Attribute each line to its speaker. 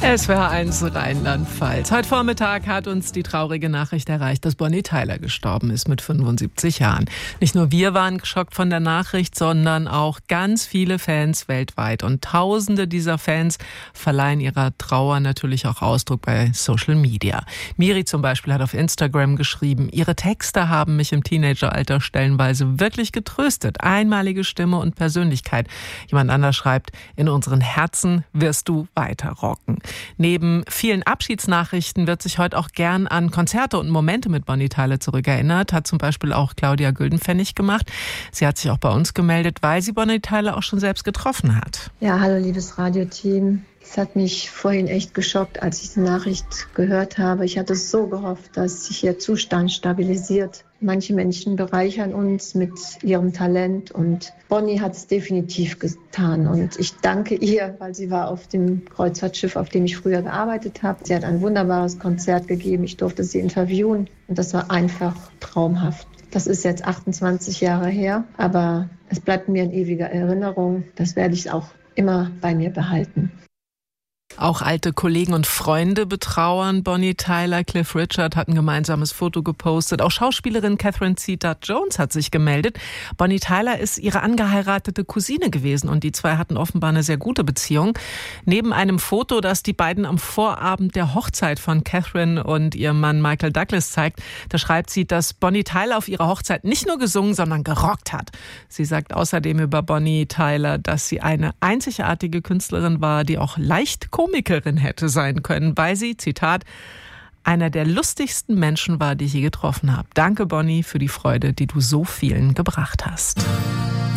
Speaker 1: SWR 1 Rheinland-Pfalz. Heute Vormittag hat uns die traurige Nachricht erreicht, dass Bonnie Tyler gestorben ist mit 75 Jahren. Nicht nur wir waren geschockt von der Nachricht, sondern auch ganz viele Fans weltweit. Und Tausende dieser Fans verleihen ihrer Trauer natürlich auch Ausdruck bei Social Media. Miri zum Beispiel hat auf Instagram geschrieben, ihre Texte haben mich im Teenageralter stellenweise wirklich getröstet. Einmalige Stimme und Persönlichkeit. Jemand anders schreibt, in unseren Herzen wirst du weiter rocken. Neben vielen Abschiedsnachrichten wird sich heute auch gern an Konzerte und Momente mit Bonnie Tyler zurückerinnert. Hat zum Beispiel auch Claudia Güldenpfennig gemacht. Sie hat sich auch bei uns gemeldet, weil sie Bonnie Tyler auch schon selbst getroffen hat.
Speaker 2: Ja, hallo liebes Radioteam. Es hat mich vorhin echt geschockt, als ich die Nachricht gehört habe. Ich hatte so gehofft, dass sich ihr Zustand stabilisiert. Manche Menschen bereichern uns mit ihrem Talent und Bonnie hat es definitiv getan. Und ich danke ihr, weil sie war auf dem Kreuzfahrtschiff, auf dem ich früher gearbeitet habe. Sie hat ein wunderbares Konzert gegeben. Ich durfte sie interviewen und das war einfach traumhaft. Das ist jetzt 28 Jahre her, aber es bleibt mir in ewiger Erinnerung. Das werde ich auch immer bei mir behalten.
Speaker 1: Auch alte Kollegen und Freunde betrauern Bonnie Tyler. Cliff Richard hat ein gemeinsames Foto gepostet. Auch Schauspielerin Catherine Zeta-Jones hat sich gemeldet. Bonnie Tyler ist ihre angeheiratete Cousine gewesen und die zwei hatten offenbar eine sehr gute Beziehung. Neben einem Foto, das die beiden am Vorabend der Hochzeit von Catherine und ihrem Mann Michael Douglas zeigt, da schreibt sie, dass Bonnie Tyler auf ihrer Hochzeit nicht nur gesungen, sondern gerockt hat. Sie sagt außerdem über Bonnie Tyler, dass sie eine einzigartige Künstlerin war, die auch leicht Komikerin hätte sein können, weil sie, Zitat, einer der lustigsten Menschen war, die ich je getroffen habe. Danke, Bonnie, für die Freude, die du so vielen gebracht hast.